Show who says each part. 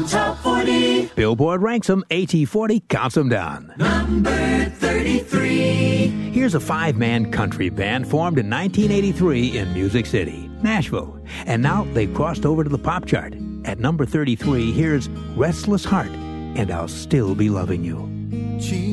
Speaker 1: Top 40.
Speaker 2: Billboard ranks them, AT40 counts them down.
Speaker 1: Number 33.
Speaker 2: Here's a five-man country band formed in 1983 in Music City, Nashville. And now they've crossed over to the pop chart. At number 33, here's Restless Heart and I'll Still Be Loving You.